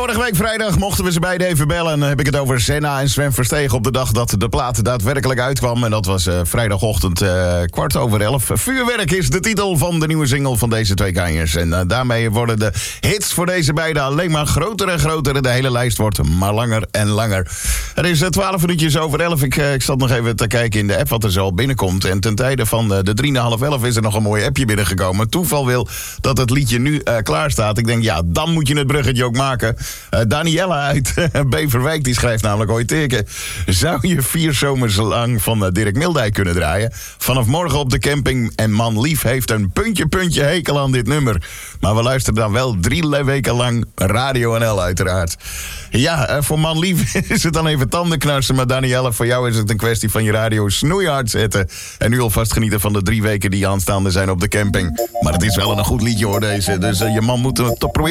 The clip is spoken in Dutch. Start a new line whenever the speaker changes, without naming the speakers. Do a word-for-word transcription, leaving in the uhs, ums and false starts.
Vorige week vrijdag mochten we ze beiden even bellen. En dan heb ik het over Senna en Sven Verstegen op de dag dat de plaat daadwerkelijk uitkwam. En dat was uh, vrijdagochtend uh, kwart over elf. Vuurwerk is de titel van de nieuwe single van deze twee kanjers. En uh, daarmee worden de hits voor deze beiden alleen maar groter en groter. De hele lijst wordt maar langer en langer. Het is uh, twaalf minuutjes over elf. Ik, uh, ik zat nog even te kijken in de app wat er zo binnenkomt. En ten tijde van uh, de drie na half elf is er nog een mooi appje binnengekomen. Toeval wil dat het liedje nu uh, klaar staat. Ik denk, ja, dan moet je het bruggetje ook maken. Uh, Daniella uit uh, Beverwijk, die schrijft namelijk ooit teken. Zou je vier zomers lang van uh, Dirk Mildijk kunnen draaien? Vanaf morgen op de camping en man lief heeft een puntje puntje hekel aan dit nummer. Maar we luisteren dan wel drie weken lang Radio N L uiteraard. Ja, uh, voor man lief is het dan even tandenknarsen. Maar Daniella, voor jou is het een kwestie van je radio snoeihard zetten. En nu alvast genieten van de drie weken die aanstaande zijn op de camping. Maar het is wel een goed liedje hoor deze. Dus uh, je man moet het toch proberen.